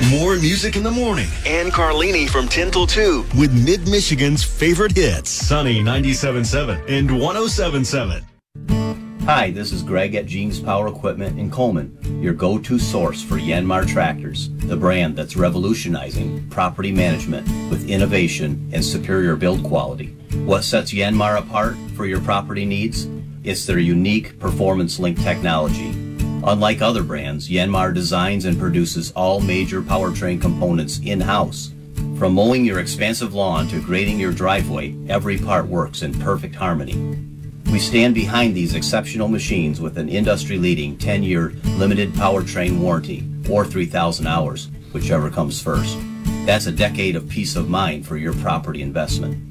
More music in the morning. Ann Carlini from 10 till 2. With Mid-Michigan's favorite hits. Sunny 97.7 and 107.7. Hi, this is Greg at Jeans Power Equipment in Coleman, your go-to source for Yanmar tractors, the brand that's revolutionizing property management with innovation and superior build quality. What sets Yanmar apart for your property needs? It's their unique Performance Link technology. Unlike other brands, Yanmar designs and produces all major powertrain components in-house. From mowing your expansive lawn to grading your driveway, every part works in perfect harmony. We stand behind these exceptional machines with an industry-leading 10-year limited powertrain warranty, or 3,000 hours, whichever comes first. That's a decade of peace of mind for your property investment.